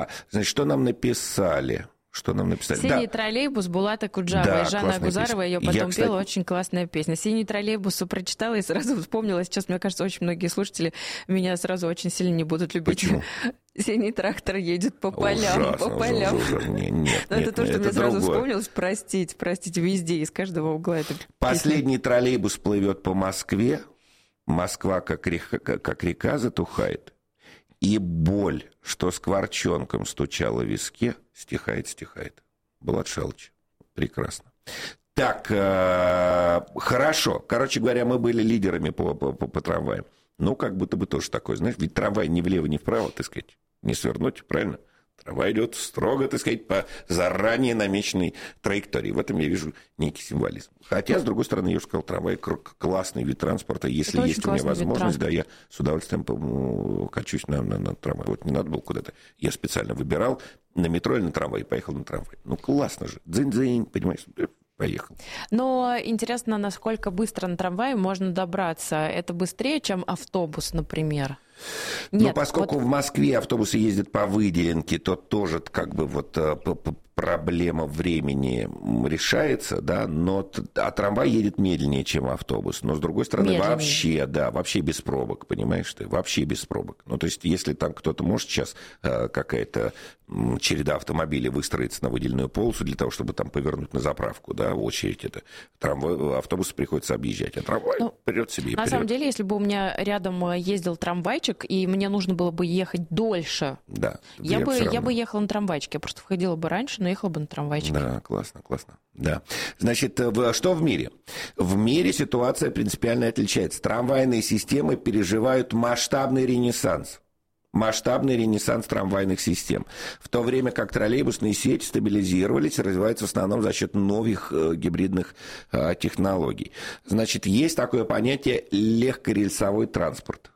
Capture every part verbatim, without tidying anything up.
значит, что нам написали? Что нам написали? «Синий да. троллейбус» Булата Куджава. Да, и Жанна Агузарова ее потом Я, кстати... пела. Очень классная песня. «Синий троллейбус» прочитала и сразу вспомнила. Сейчас, мне кажется, очень многие слушатели меня сразу очень сильно не будут любить. Почему? «Синий трактор едет по полям». Ужасно, по полям. Ужасно, ужасно. Нет, нет, Но это нет, то, что это мне сразу другое. вспомнилось. Простите, простите, везде, из каждого угла. Это Последний песня. Троллейбус плывет по Москве. Москва, как река, как река, затухает. И боль, что скворчонком стучала в виске, стихает, стихает. Булат Шалыч. Прекрасно. Так, э, хорошо. Короче говоря, мы были лидерами по, по, по, по трамваям. Ну, как будто бы тоже такое, знаешь, ведь трамвай ни влево, ни вправо, так сказать, не свернуть, правильно? Трамвай идет строго, так сказать, по заранее намеченной траектории. В этом я вижу некий символизм. Хотя, с другой стороны, я уже сказал, трамвай классный вид транспорта. Если это есть у меня возможность, да, я с удовольствием качусь на, на, на трамвай. Вот не надо было куда-то. Я специально выбирал на метро или на трамвай, поехал на трамвай. Ну, классно же. Дзынь-дзынь, понимаешь? Поехал. Но интересно, насколько быстро на трамвае можно добраться. Это быстрее, чем автобус, например? Нет, но поскольку вот... в Москве автобусы ездят по выделенке, то тоже как бы вот проблема времени решается, да, но а трамвай едет медленнее, чем автобус. Но, с другой стороны, медленнее. вообще, да, вообще без пробок, понимаешь ты? Вообще без пробок. Ну, то есть, если там кто-то может сейчас какая-то череда автомобилей выстроиться на выделенную полосу для того, чтобы там повернуть на заправку, да, в очередь это, трамвай, автобусы приходится объезжать, а трамвай ну, вперед себе и На вперед. самом деле, если бы у меня рядом ездил трамвайчик, и мне нужно было бы ехать дольше, да, я, бы, я бы ехала на трамвайчике. Я просто входила бы раньше, но ехала бы на трамвайчике. Да, классно, классно. Да. Значит, что в мире? В мире ситуация принципиально отличается. Трамвайные системы переживают масштабный ренессанс. Масштабный ренессанс трамвайных систем. В то время как троллейбусные сети стабилизировались и развиваются в основном за счет новых э, гибридных э, технологий. Значит, есть такое понятие легкорельсовой транспорт.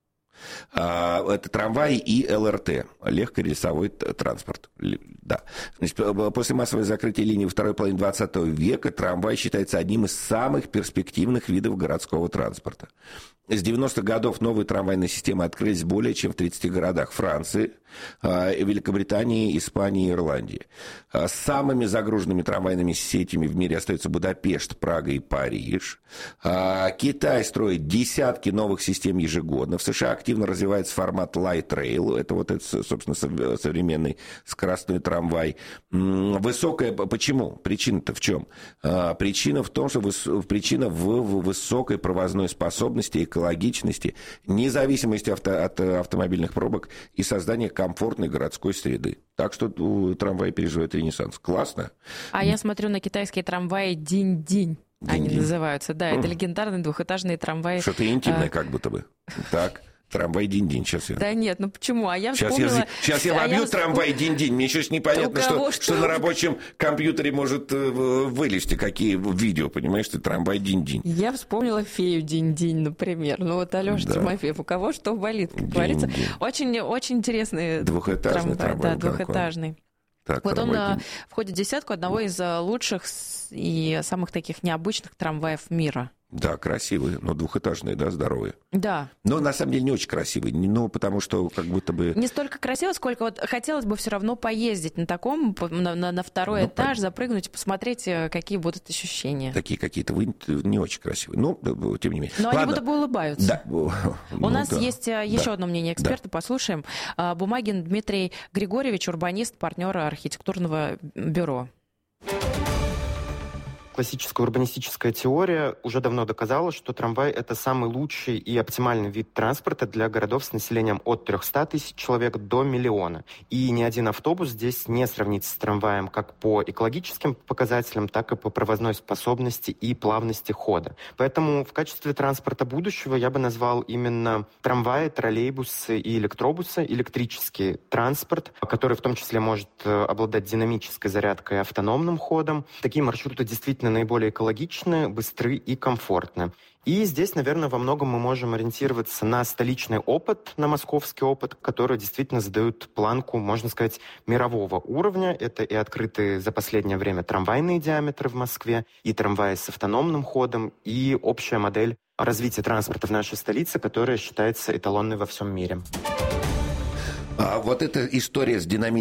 Это трамваи и ЛРТ, легкорельсовой транспорт. Да. Значит, после массового закрытия линий во второй половине двадцатого века трамвай считается одним из самых перспективных видов городского транспорта. С девяностых годов новые трамвайные системы открылись более чем в тридцати городах Франции, Великобритании, Испании и Ирландии. Самыми загруженными трамвайными сетями в мире остаются Будапешт, Прага и Париж. Китай строит десятки новых систем ежегодно. В США активно развивается формат Light Rail. Это вот, это, собственно, современный скоростной трамвай. Высокая... Почему? Причина-то в чем? Причина в том, что выс... причина в высокой провозной способности, экологичности, независимости авто... от автомобильных пробок и создания комфортной городской среды. Так что трамвай переживает ренессанс. Классно. А я смотрю на китайские трамваи «Динь-динь». Они Динь-динь. называются. Да, это легендарные двухэтажные трамваи. Что-то интимное, а... как будто бы. Так. Трамвай динь-динь. Сейчас я... Да нет, ну почему? А я сейчас вспомнила... Я, сейчас я вобью а я... трамвай динь-динь. Мне еще непонятно, что, что... что на рабочем компьютере может вылезти, какие видео, понимаешь, ты трамвай динь-динь. Я вспомнила фею динь-динь, например. Ну вот Алёша да. Тимофеев, у кого что болит, как динь-динь. Говорится. Очень, очень интересный двухэтажный трамвай. трамвай. Да, двухэтажный. Так, вот он а, входит в десятку одного из лучших и самых таких необычных трамваев мира. Да, красивые, но двухэтажные, да, здоровые. Да. Но на самом деле не очень красивые, ну, потому что как будто бы... Не столько красиво, сколько вот хотелось бы все равно поездить на таком, на, на, на второй ну, этаж, по... запрыгнуть и посмотреть, какие будут ощущения. Такие какие-то вы не очень красивые, ну, тем не менее. Но Ладно. они будто бы улыбаются. Да. У ну, нас да. есть еще да. одно мнение эксперта, да. послушаем. Бумагин Дмитрий Григорьевич, урбанист, партнер архитектурного бюро. Классическая урбанистическая теория уже давно доказала, что трамвай – это самый лучший и оптимальный вид транспорта для городов с населением от трехсот тысяч человек до миллиона. И ни один автобус здесь не сравнится с трамваем как по экологическим показателям, так и по провозной способности и плавности хода. Поэтому в качестве транспорта будущего я бы назвал именно трамваи, троллейбусы и электробусы, электрический транспорт, который в том числе может обладать динамической зарядкой и автономным ходом. Такие маршруты действительно наиболее экологичны, быстры и комфортны. И здесь, наверное, во многом мы можем ориентироваться на столичный опыт, на московский опыт, который действительно задают планку, можно сказать, мирового уровня. Это и открытые за последнее время трамвайные диаметры в Москве, и трамваи с автономным ходом, и общая модель развития транспорта в нашей столице, которая считается эталонной во всем мире. А вот эта история с динамической